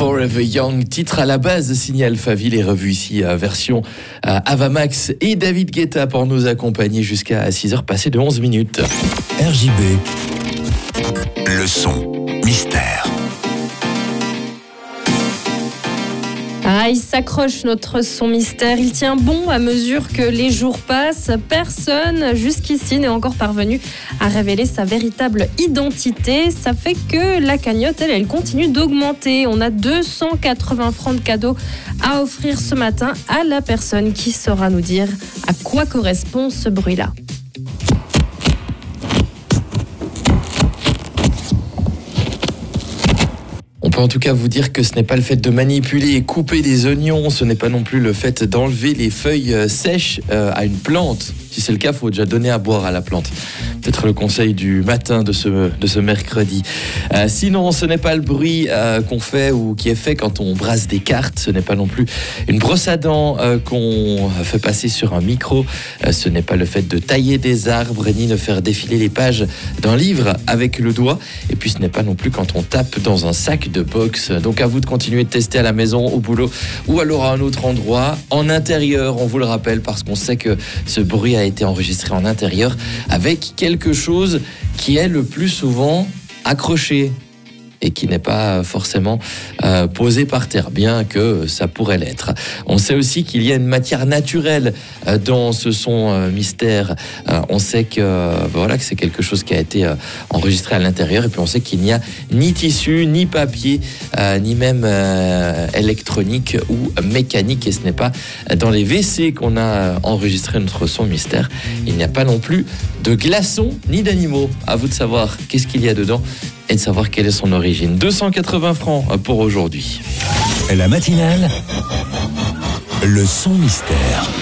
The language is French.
Forever Young, titre à la base signé Alphaville et revu ici version Avamax et David Guetta pour nous accompagner jusqu'à 6h passées de 11 minutes. RJB, le son mystère. Ah, il s'accroche notre son mystère, il tient bon à mesure que les jours passent. Personne jusqu'ici n'est encore parvenu à révéler sa véritable identité. Ça fait que la cagnotte, elle continue d'augmenter. On a 280 francs de cadeaux à offrir ce matin à la personne qui saura nous dire à quoi correspond ce bruit-là. On peut en tout cas vous dire que ce n'est pas le fait de manipuler et couper des oignons, ce n'est pas non plus le fait d'enlever les feuilles sèches à une plante. Si c'est le cas, il faut déjà donner à boire à la plante. Peut-être le conseil du matin de ce mercredi. Sinon, ce n'est pas le bruit qu'on fait ou qui est fait quand on brasse des cartes. Ce n'est pas non plus une brosse à dents qu'on fait passer sur un micro. Ce n'est pas le fait de tailler des arbres ni de faire défiler les pages d'un livre avec le doigt. Et puis, ce n'est pas non plus quand on tape dans un sac de boxe. Donc, à vous de continuer de tester à la maison, au boulot ou alors à un autre endroit. En intérieur, on vous le rappelle, parce qu'on sait que ce bruit a été enregistré en intérieur avec quelque chose qui est le plus souvent accroché et qui n'est pas forcément posé par terre, bien que ça pourrait l'être. On sait aussi qu'il y a une matière naturelle dans ce son mystère. On sait que c'est quelque chose qui a été enregistré à l'intérieur, et puis on sait qu'il n'y a ni tissu, ni papier, ni même électronique ou mécanique, et ce n'est pas dans les WC qu'on a enregistré notre son mystère. Il n'y a pas non plus de glaçons ni d'animaux. À vous de savoir qu'est-ce qu'il y a dedans et de savoir quelle est son origine. 280 francs pour aujourd'hui. La matinale, le son mystère.